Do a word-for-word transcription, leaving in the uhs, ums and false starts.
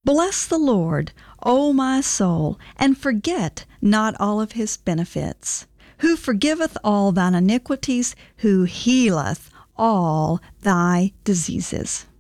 Bless the Lord, O my soul, and forget not all of his benefits, who forgiveth all thine iniquities, who healeth all thy diseases.